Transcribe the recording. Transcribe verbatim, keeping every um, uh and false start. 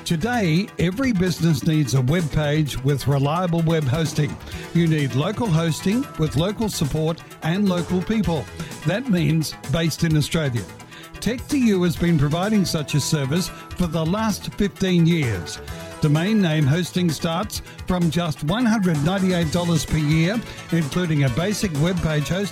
Today, every business needs a web page with reliable web hosting. You need local hosting with local support and local people. That means based in Australia. tech two u has been providing such a service for the last fifteen years. Domain name hosting starts from just one hundred ninety-eight dollars per year, including a basic web page hosting